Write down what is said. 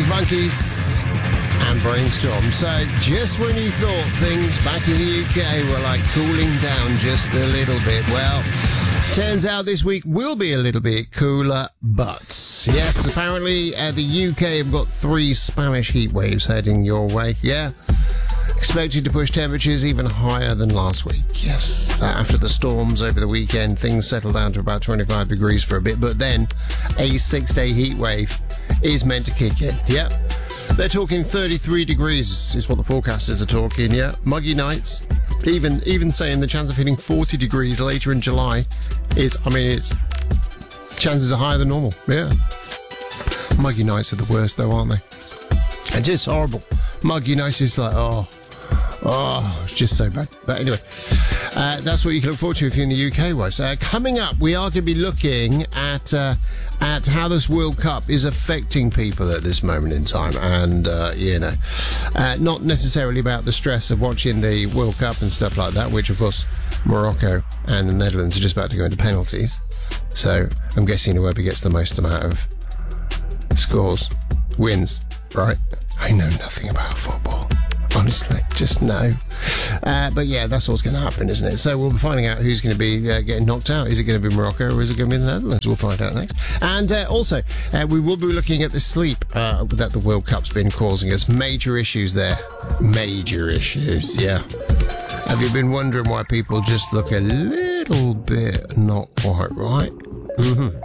Arctic Monkeys and Brainstorm. So just when you thought things back in the UK were like cooling down just a little bit, well, turns out this week will be a little bit cooler, but yes, apparently the UK have got 3 Spanish heat waves heading your way. Yeah. Expected to push temperatures even higher than last week. Yes, after the storms over the weekend, things settled down to about 25 degrees for a bit, but then a 6-day heat wave is meant to kick in. Yep. They're talking 33 degrees is what the forecasters are talking, yeah. Muggy nights, even saying the chance of hitting 40 degrees later in July is, chances are higher than normal, yeah. Muggy nights are the worst though, aren't they? And just horrible. Muggy nights is like, it's just so bad. But anyway, that's what you can look forward to if you're in the UK, was. Coming up, we are going to be looking at how this World Cup is affecting people at this moment in time. And, not necessarily about the stress of watching the World Cup and stuff like that, which, of course, Morocco and the Netherlands are just about to go into penalties. So I'm guessing whoever gets the most amount of scores wins, right? I know nothing about football. Honestly, just no. But yeah, that's what's going to happen, isn't it? So we'll be finding out who's going to be getting knocked out. Is it going to be Morocco or is it going to be the Netherlands? We'll find out next. And also, we will be looking at the sleep that the World Cup's been causing us. Major issues there. Major issues, yeah. Have you been wondering why people just look a little bit not quite right? Mm-hmm.